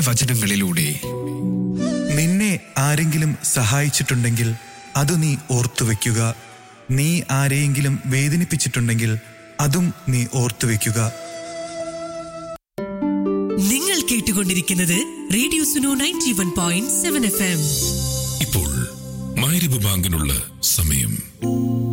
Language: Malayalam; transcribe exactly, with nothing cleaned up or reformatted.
വചനങ്ങളിലൂടെ. നിന്നെ ആരെങ്കിലും സഹായിച്ചിട്ടുണ്ടെങ്കിൽ അത് നീ ഓർത്തുവെക്കുക. നീ ആരെയെങ്കിലും വേദനിപ്പിച്ചിട്ടുണ്ടെങ്കിൽ അതും നീ ഓർത്തുവെക്കുക. നിങ്ങൾ കേട്ടുകൊണ്ടിരിക്കുന്നത് radio Suno ninety one point seven F M. ഇപ്പോൾ മഗ്‌രിബ് ബാങ്കിനുള്ള സമയം.